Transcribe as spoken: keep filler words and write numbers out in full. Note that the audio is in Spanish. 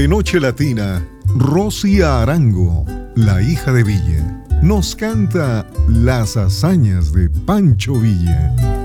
En Noche Latina, Rosy Arango, la hija de Villa, nos canta las hazañas de Pancho Villa.